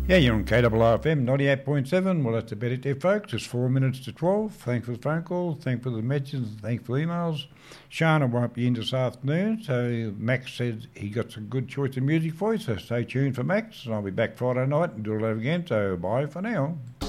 Yeah, you're on KRFM 98.7. Well, that's about it there, folks. It's 4 minutes to 12. Thanks for the phone call. Thanks for the messages. Thanks for the emails. Shana won't be in this afternoon, so Max said he got some good choice of music for you, so stay tuned for Max. And I'll be back Friday night and do it over again, so bye for now.